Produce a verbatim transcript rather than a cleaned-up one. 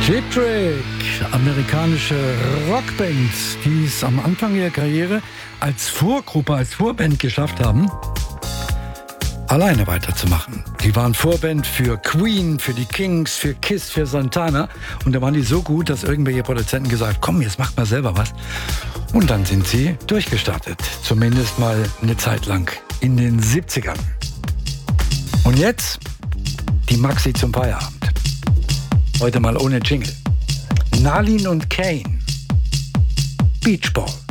Cheap Trick, amerikanische Rockband, die es am Anfang ihrer Karriere als Vorgruppe, als Vorband geschafft haben, alleine weiterzumachen. Die waren Vorband für Queen, für die Kings, für Kiss, für Santana. Und da waren die so gut, dass irgendwelche Produzenten gesagt haben, komm, jetzt macht mal selber was. Und dann sind sie durchgestartet. Zumindest mal eine Zeit lang in den siebzigern. Und jetzt die Maxi zum Feierabend. Heute mal ohne Jingle. Nalin und Kane. Beach Ball.